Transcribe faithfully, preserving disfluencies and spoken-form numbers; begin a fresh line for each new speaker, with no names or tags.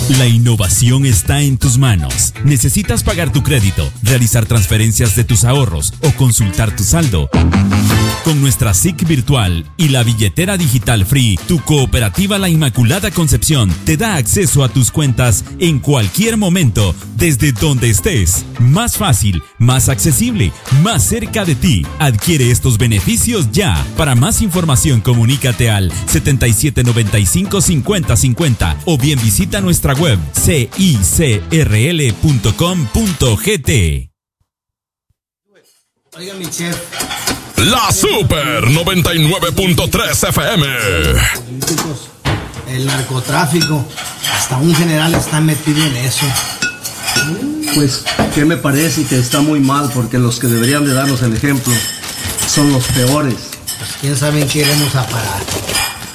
La innovación está en tus manos. ¿Necesitas pagar tu crédito, realizar transferencias de tus ahorros o consultar tu saldo? Con nuestra S I C virtual y la billetera digital Free, tu cooperativa La Inmaculada Concepción te da acceso a tus cuentas en cualquier momento, desde donde estés. Más fácil, más accesible, más cerca de ti. Adquiere estos beneficios ya. Para más información, comunícate al setenta y siete noventa y cinco cincuenta cincuenta o bien visita nuestra web c i c r l punto com punto g t.
Oiga, mi chef.
La Super noventa y nueve punto tres F M.
El narcotráfico, hasta un general está metido en eso.
Pues, ¿qué me parece? Que está muy mal, porque los que deberían de darnos el ejemplo son los peores.
Pues quién sabe en qué iremos a parar.